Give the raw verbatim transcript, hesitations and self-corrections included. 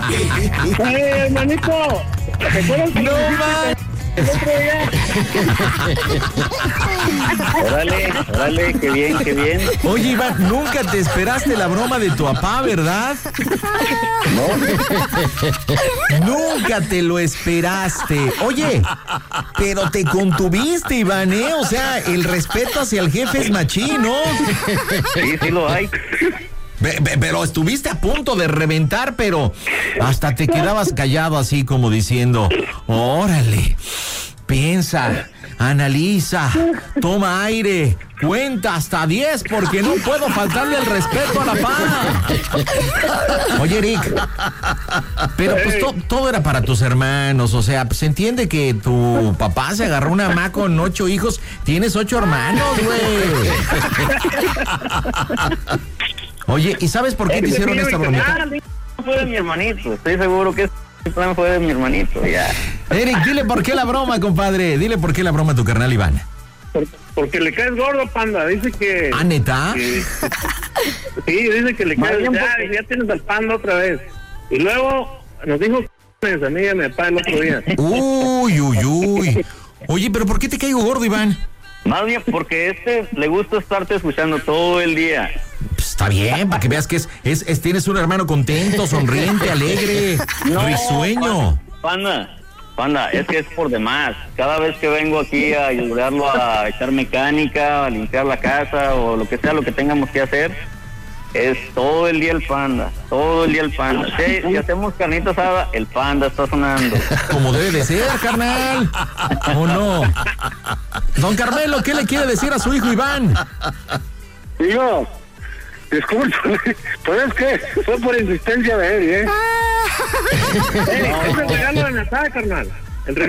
¡Eh, hermanito! ¿Te acuerdas que No más. el otro día? Órale, órale, qué bien, qué bien. Oye, Iván, nunca te esperaste la broma de tu papá, ¿verdad? No. Nunca te lo esperaste. Oye, pero te contuviste, Iván, ¿eh? O sea, el respeto hacia el jefe es machín, ¿no? Sí, sí lo hay. Be- be- pero estuviste a punto de reventar, pero hasta te quedabas callado así como diciendo, órale, piensa, analiza, toma aire, cuenta hasta diez porque no puedo faltarle el respeto a la paz. Oye, Eric, pero pues to- todo era para tus hermanos, o sea, se entiende que tu papá se agarró una mamá con ocho hijos, tienes ocho hermanos, güey. Oye, ¿y sabes por qué te hicieron esta bromita? Fue de mi hermanito, estoy seguro que este plan fue de mi hermanito, ya. Eric, dile por qué la broma, compadre. Dile por qué la broma a tu carnal Iván. Por- porque le caes gordo, Panda. Dice que... ¿Ah, neta? que- sí, dice que le Más caes... bien Ya, porque- ya tienes al Panda otra vez. Y luego nos dijo a mí y a mi papá el otro día. Uy, uy, uy. Oye, pero ¿por qué te caigo gordo, Iván? Más bien porque este le gusta estarte escuchando todo el día. Pues está bien, para que veas que es, es, es- tienes un hermano contento, sonriente, alegre, risueño. Panda, Panda, es que es por demás. Cada vez que vengo aquí a ayudarlo a echar mecánica, a limpiar la casa o lo que sea, lo que tengamos que hacer, es todo el día el Panda, todo el día el Panda. Si, si hacemos carnita asada, el Panda está sonando. Como debe de ser, carnal. ¿O no? Don Carmelo, ¿qué le quiere decir a su hijo Iván? Digo, disculpe, pues es que fue por insistencia de él, ¿eh? Ey, es el regalo de Natal, carnal.